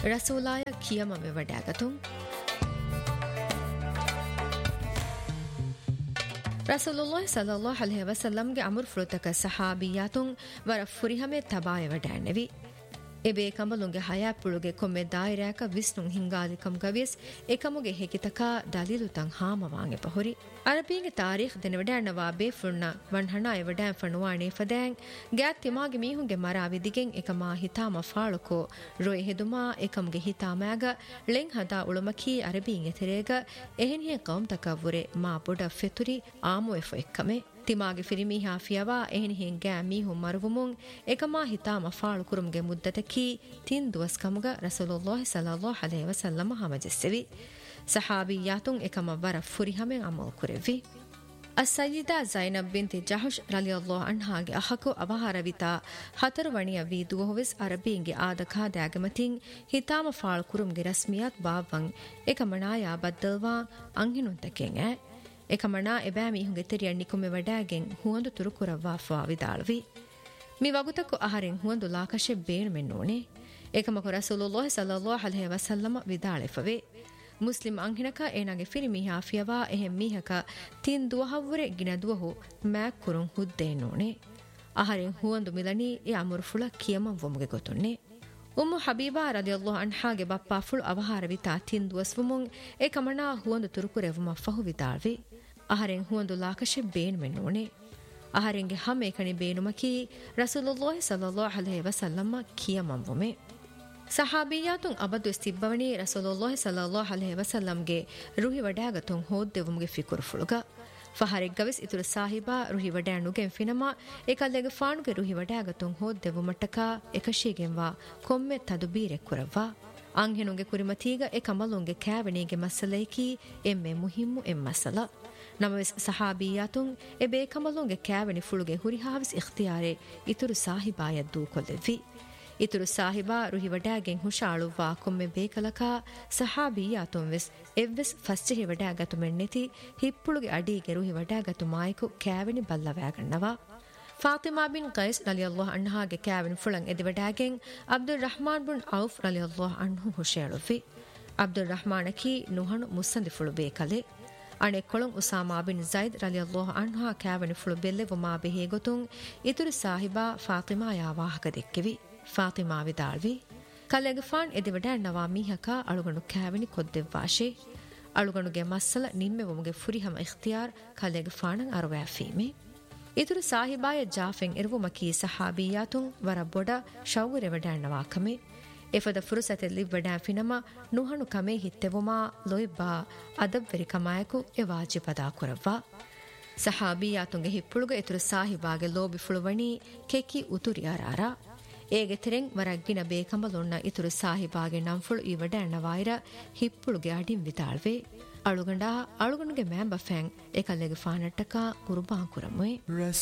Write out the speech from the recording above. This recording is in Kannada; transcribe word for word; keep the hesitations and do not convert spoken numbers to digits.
ರಸೂಲಾಯ ಕಿಯಮವೆ ವಡಾಗತುಂ ರಸೂಲುಲ್ಲಾಹಿ ಸಲ್ಲಲ್ಲಾಹು ಅಲೈಹಿ ವಸಲ್ಲಂ ಗೆ ಅಮರ್ ಫ್ರುತಕ ಸಹಾಬಿಯಾತುಂ ವರ ಫುರಿಹಮೆ ತಬಾಯ ವಡಾನೆವಿ ಎಬೆ ಕಮಲುಂಗೆ ಹಯಾಪುಳುಗೆ ಕೊಮ್ಮೆ ದಾಯಿರಾಕ ವಿಷ್ಣುಂ ಹಿಂಗಾಲಿಕಂ ಗವಿಸ್ ಏಕಮುಗೆ ಹೇಕಿತಕ ದಲೀಲುತಂ ಹಾಮವಾಂಗೆ ಪಹುರಿ ಅರಬಿಂಗೆ ತಾರೀಖ್ ದೆನವಡಾನವಾ ಬೇಫುಣ್ಣ ವನ್ಹಣ ಎವಡಾನ್ ಫಣುವಾಣೆ ಫದಾಂಗ್ ಗ್ಯಾತ್ ತಿಮಾಗೆ ಮೀಹುಂಗೆ ಮರಾ ವಿದಿಗೆಂ ಏಕಮಾ ಹಿತಾಮ ಫಾಳುಕೋ ರೋಯ್ ಹೆದುಮಾ ಏಕಮುಗೆ ಹಿತಾಮಾಗ ಲೆಂ ಹದಾ ಉಳುಮಕಿ ಅರಬಿಂಗೆ ತೆರೇಗ ಎಹೆನಿಯ ಕೌಮ್ ತಕವ್ವುರೆ ಮಾ ಬುಡ ಫೆತುರಿ ಆಮು ಎಫು ಎಕ್ಕಮೆ ತಿಮಾಗೆ ಫಿರಿಮಿ ಹಾಫಿಯವಾ ಎಹೆನಿ ಹೆಂಗಾ ಮೀಹು ಮರುವುಮುಂ ಏಕಮಾ ಹಿತಾಮ ಫಾಳು ಕುರುಮ್ಗೆ ಮುದ್ದತಕಿ ತಿನ್ ದುವಸ್ಕಮುಗ ರಸೂಲುಲ್ಲಾಹಿ ಸಲ್ಲಲ್ಲಾಹು ಅಲೈಹಿ ವಸಲ್ಲಂ ಹಮಜಸ್ಸೆವಿ ಸಹಾಬಿಯಾತುಂ ಏಕಮ ವರ ಫುರಿಹಮೆ Amal ಕುರೆವಿ ಅಸ್ಸಯ್ಯಿದಾ ಝೈನಬ್ ಬಿಂತಿ ಜಹಶ್ ರಲಿಯಲ್ಲಾಹು ಅನ್ಹಾಗೆ ಅಹಕು ಅವಹಾರವಿತಾ ಹತರವಣಿಯ V ದುವಹವಿಸ್ ಅರಬಿಂಗೆ ಆದಕಾ ದಾಗಮತಿಂ ಹಿತಾಮ ಫಾಳು ಕುರುಮ್ಗೆ ರಸ್ಮಿಯಾತ್ ಬಾವಂ ಏಕಮನಾಯ ಬದ್ದಲ್ವಾ ಅಂಹಿನುಂತಕೆಂ A ಏಕಮನಾ ಎಬಾಮಿ ಹುಂಗೆ ತೆರಿಯ ನಿಕುಮೆ ವಡಾಗೆಂ ಹುವಂದು ತುರುಕುರವ್ವಾ ಫಾವಿದಾಳವಿ me ವಗುತಕ್ಕು ಅಹರೆಂ ಹುವಂದು ಲಾಕಶೆ ಬೇಣು ಮೆನ್ನೋಣೆ ಏಕಮಕು ರಸೂಲುಲ್ಲಾಹಿ ಸಲ್ಲಲ್ಲಾಹು ಅಲೈಹಿ ವಸಲ್ಲಮ ವಿದಾಳೆಫವೆ Muslim ಅಂಹಿನಕ ಏನಾಗೆ ಫಿರಿಮಿ ಹಾಫಿಯವಾ ಎಹೆಂ ಮೀಹಕ ತಿನ್ ದುವಹವ್ವರೆ ಗಿನ ದುವಹು ಮ್ಯಾಕ್ ಕುರುಂ ಹುದ್ದೇನೋಣೆ ಅಹರೆಂ ಹುವಂದು ಮಿಲನಿ ಎ ಅಮುರುಫುಳ ಕಿಯಮಂ ವೊಮುಗೆ ಗೊತ್ತೊಣ್ಣೆ ಉಮ್ಮು ಹಬೀಬಾ ರದಿಯಲ್ಲಾಹು ಅನ್ಹಾಗೆ ಬಪ್ಪಾ ಫುಳು ಅವಹಾರವಿತಾ ತಿನ್ ದುವಸ್ವಮುಂ ಏಕಮನಾ ಹುವಂದು ತುರುಕುರೆವುಮ ಫಹು ವಿದಾಳ್ವಿ ಅಹರೆಂ ಹುವಂದು ಲಾಕಶೆ ಬೇಣು ಮೆನ್ನೋಣೆ ಅಹರೆಂಗೆ ಹಮ್ ಏಕಣಿ ಬೇನುಮಕಿ ರಸೂಲುಲ್ಲಾಹಿ ಸಲ್ಲಲ್ಲಾಹು ಅಲೈಹಿ ವಸಲ್ಲಂ ಕಿಯಮಂವುಮೆ ಸಹಾಬಿಯಾತುಂ ಅಬದು ಇಸ್ತಿಬ್ಬವನಿ ರಸೂಲುಲ್ಲಾಹಿ ಸಲ್ಲಲ್ಲಾಹು ಅಲೈಹಿ ವಸಲ್ಲಂಗೆ ರುಹಿ ವಡಾಗತುಂ ಹೋದ್ದೆವುಮ್ಗೆ ಫಿಕುರು ಫುಳುಗ ಫಹರೆಗ್ ಗವಿಸ್ ಇತುರು ಸಾಹಿಬಾ ರುಹಿ ವಡಾನುಗೆಂ ಫಿನಮ ಏಕಲ್ಲೆಗೆ ಫಾಣುಗೆ ರುಹಿ ವಡಾಗತುಂ ಹೋದ್ದೆವು ಮಟ್ಟಕ ಏಕಶೀಗೆಂವಾ ಕೊಮ್ಮೆ ತದುಬೀರೆ ಕುರವ್ವಾ ಅಂಹೆನುಗೆ ಕುರಿಮತೀಗ ಎ ಕಮಲುಂಗೆ ಕ್ಯಾವಣಿಗೆ ಮಸಲೇಕಿ ಎಮ್ಮೆ ಮುಹಿಮ್ಮು M ಮಸಲ ನಮವೆಸ್ ಸಹಾಬಿಯಾತುಂ A ಬೇಕಮಲುಂಗೆ ಕ್ಯಾವಣಿ ಫುಳುಗೆ ಹುರಿಹಾವಿಸ್ ಇಖ್ತಿಯಾರೆ ಇತುರು ಸಾಹಿಬಾಯದ್ದೂ ಕೊಲ್ಲೆವಿ ಇತುರು ಸಾಹಿಬಾ Ruhi ವಡಾಗೆಂ ಹುಷಾಳುವ್ವಾ ಕೊಮ್ಮೆ ಬೇಕಲಕ ಸಹಾಬಿಯಾತುಂ ವೆಸ್ ಎವ್ವೆಸ್ ಫಸ್ಚೆಹಿ ವಡಾಗತು ಮೆನ್ನೆತಿ ಹಿಪ್ಪುಳುಗೆ ಅಡೀಗೆ Ruhi ವಡಾಗತು ಮಾಯಕು ಕ್ಯಾವಣಿ ಬಲ್ಲವ್ಯಾಗಣ್ಣವ Fatima bin ಕೈಸ್ ರಲಿಯಲ್ಲಾಹು ಅನ್ಹಾಗೆ ಕ್ಯಾವಣಿ ಫುಳಂ ಎದಿ ವಡಾಗೆಂ ಅಬ್ದುಲ್ ರಹ್ಮಾನ್ ಬಿನ್ ಔಫ್ ರಲಿಯಲ್ಲಾಹು ಅನ್ಹು ಹುಷೇಳುವಿ ಅಬ್ದುಲ್ ರಹ್ಮಾನಕಿ ನುಹಣು ಮುಸ್ಸಂದಿ ಫುಳು ಬೇಕಲೆ ಅಣೆ ಕೊಳಂ ಉಸಾಮಾ ಬಿನ್ ಝೈದ್ ರಲಿಯಲ್ಲಾಹು ಅನ್ಹಾ ಕ್ಯಾವಣಿ ಫುಳು ಬೆಲ್ಲೆವು ಮಾ ಬೆಹೆ ಗೊತುಂ ಇತುರು ಸಾಹಿಬಾ ಫಾತಿಮಾ ಯಾವಾಹಕ ದೆಕ್ಕೆವಿ ಫಾತಿಮಾ ವಿದಾಳ್ವಿ ಕಲೆಗೆ ಫಾನ್ ಎದಿವಡಾನ್ನವಾ ಮೀಹಕ ಅಳುಗಣು ಕ್ಯಾವಣಿ ಕೊದ್ದೆವ್ವಾಶೆ ಅಳುಗಣುಗೆ ಮಸ್ಸಲ ನಿಮ್ಮೆವಮುಗೆ ಫುರಿಹಮ ಇಖ್ತಿಯಾರ್ ಕಲೆಗೆ ಫಾಣಂ ಅರವ್ಯಾಫೀಮೆ ಇತುರು ಸಾಹಿಬಾಯ ಜಾಫೆಂ ಇರುವುಮಕಿ ಸಹಾಬಿಯಾತುಂ ವರ ಬೊಡ ಶೌಗುರೆ ವಡಾನ್ನವಾ ಕಮೆ ಎಫದ ಫುರುಸತೆ ಲಿವ್ವಡಾ ಫಿನಮ ನುಹಣು ಕಮೆ ಹಿತ್ತೆವುಮಾ ಲೊಯ್ಬಾ ಅದಬ್ವೆರಿ ಕಮಾಯಕು ಎ ವಾಜಿಬದಾ ಕುರವ್ವಾ ಸಹಾಬಿಯಾತುಂಗೆ ಹಿಪ್ಪುಳುಗ ಇತುರು ಸಾಹಿಬಾಗೆ ಲೋಬಿ ಫುಳುವಣಿ ಕೆಕಿ ಉತುರಿಯಾರಾರ ಏಗೆ ತೆರೆಂ ವರಗ್ಗಿನ ಬೇಕಂಬಲೊನ್ನ ಇತುರು ಸಾಹಿಬಾಗೆ ನಂಫುಳು ಈ ವಡಾನ್ನವಾಯಿರ ಹಿಪ್ಪುಳುಗೆ ಅಡಿಂ ವಿತಾಳ್ವೆ ಅಳುಗಂಡ ಅಳುಗಣುಗೆ ಮ್ಯಾಂಬ ಫ್ಯಾಂಗ್ ಏಕಲ್ಲೆಗೆ ಫಾನಟ್ಟಕ ಕುರುಬಾಂ ಕುರಮುಯ್